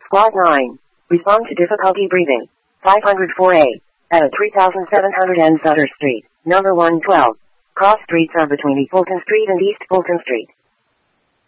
Squad 9. Respond to difficulty breathing. 504A. At 3700 N Sutter Street, number 112. Cross streets are between East Fulton Street and East Fulton Street.